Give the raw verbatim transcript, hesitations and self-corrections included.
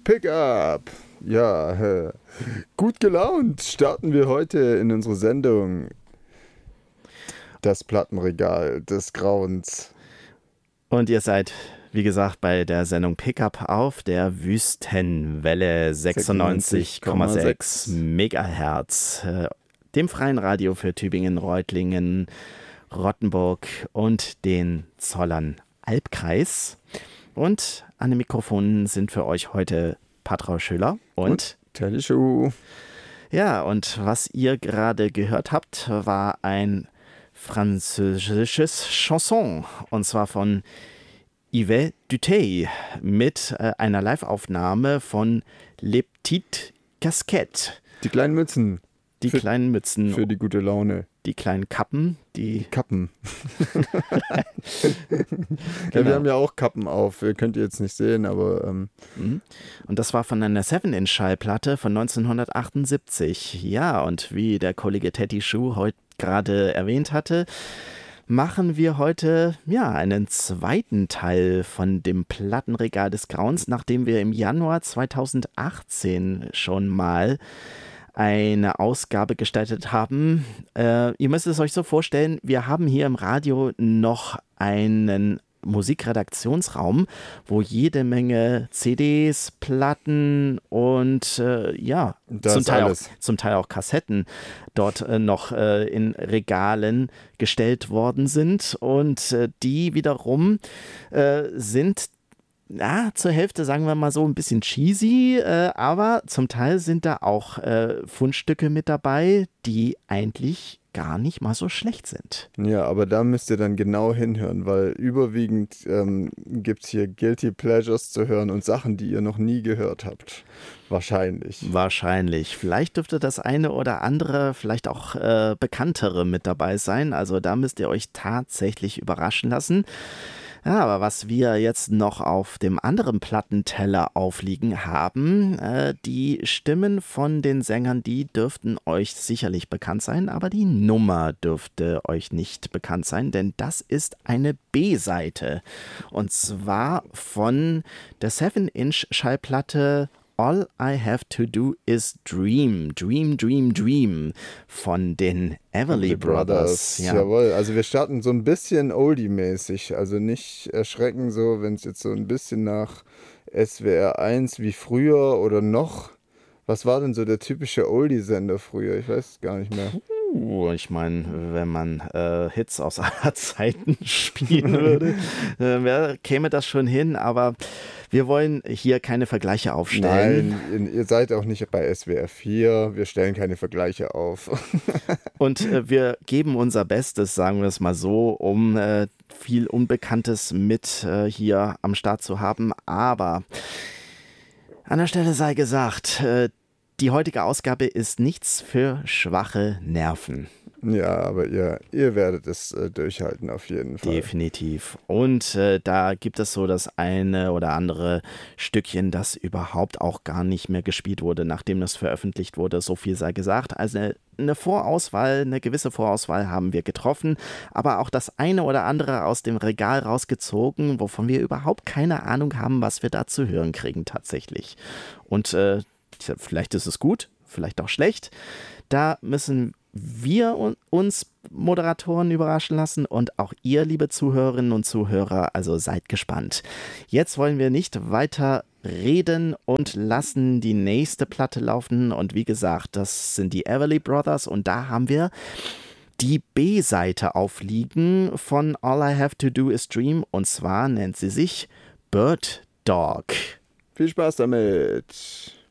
Pickup. Ja, äh, gut gelaunt starten wir heute in unsere Sendung. Das Plattenregal des Grauens. Und ihr seid, wie gesagt, bei der Sendung Pickup auf der Wüstenwelle sechsundneunzig Komma sechs Megahertz, äh, dem freien Radio für Tübingen, Reutlingen, Rottenburg und den Zollern-Albkreis. Und an den Mikrofonen sind für euch heute Patrau Schüller und, und Telly Schuh. Ja, und was ihr gerade gehört habt, war ein französisches Chanson, und zwar von Yves Duteil mit äh, einer Live-Aufnahme von Les Petites Casquettes. Die kleinen Mützen. Die für, kleinen Mützen. Für die gute Laune. Die kleinen Kappen. Die, die Kappen. Genau. Ja, wir haben ja auch Kappen auf. Ihr könnt ihr jetzt nicht sehen, aber... Ähm Und das war von einer seven Inch Schallplatte von neunzehnhundertachtundsiebzig. Ja, und wie der Kollege Teddy Schuh heute gerade erwähnt hatte, machen wir heute ja einen zweiten Teil von dem Plattenregal des Grauens, nachdem wir im Januar zweitausendachtzehn schon mal eine Ausgabe gestaltet haben. Äh, ihr müsst es euch so vorstellen, wir haben hier im Radio noch einen Musikredaktionsraum, wo jede Menge C Ds, Platten und äh, ja, zum Teil, auch, zum Teil auch Kassetten dort äh, noch äh, in Regalen gestellt worden sind. Und äh, die wiederum äh, sind na, zur Hälfte, sagen wir mal so, ein bisschen cheesy, äh, aber zum Teil sind da auch äh, Fundstücke mit dabei, die eigentlich gar nicht mal so schlecht sind. Ja, aber da müsst ihr dann genau hinhören, weil überwiegend ähm, gibt es hier Guilty Pleasures zu hören und Sachen, die ihr noch nie gehört habt. Wahrscheinlich. Wahrscheinlich. Vielleicht dürfte das eine oder andere, vielleicht auch äh, bekanntere mit dabei sein. Also da müsst ihr euch tatsächlich überraschen lassen. Ja, aber was wir jetzt noch auf dem anderen Plattenteller aufliegen haben, äh, die Stimmen von den Sängern, die dürften euch sicherlich bekannt sein, aber die Nummer dürfte euch nicht bekannt sein, denn das ist eine B-Seite. Und zwar von der seven Inch Schallplatte All I Have to Do is Dream, Dream, Dream, Dream von den Everly Brothers. Brothers. Ja. Jawohl, also wir starten so ein bisschen Oldie-mäßig, also nicht erschrecken so, wenn es jetzt so ein bisschen nach S W R eins wie früher oder noch. Was war denn so der typische Oldie-Sender früher? Ich weiß es gar nicht mehr. Uh, ich meine, wenn man äh, Hits aus aller Zeiten spielen würde, äh, käme das schon hin, aber wir wollen hier keine Vergleiche aufstellen. Nein, ihr seid auch nicht bei S W R vier, wir stellen keine Vergleiche auf. Und äh, wir geben unser Bestes, sagen wir es mal so, um äh, viel Unbekanntes mit äh, hier am Start zu haben, aber an der Stelle sei gesagt, äh, die heutige Ausgabe ist nichts für schwache Nerven. Ja, aber ihr, ihr werdet es äh, durchhalten auf jeden Fall. Definitiv. Und äh, da gibt es so das eine oder andere Stückchen, das überhaupt auch gar nicht mehr gespielt wurde, nachdem das veröffentlicht wurde. So viel sei gesagt. Also eine, eine Vorauswahl, eine gewisse Vorauswahl haben wir getroffen, aber auch das eine oder andere aus dem Regal rausgezogen, wovon wir überhaupt keine Ahnung haben, was wir da zu hören kriegen tatsächlich. Und äh, vielleicht ist es gut, vielleicht auch schlecht. Da müssen wir uns Moderatoren überraschen lassen und auch ihr, liebe Zuhörerinnen und Zuhörer, also seid gespannt. Jetzt wollen wir nicht weiter reden und lassen die nächste Platte laufen und wie gesagt, das sind die Everly Brothers und da haben wir die B-Seite aufliegen von All I Have to Do is Dream und zwar nennt sie sich Bird Dog. Viel Spaß damit!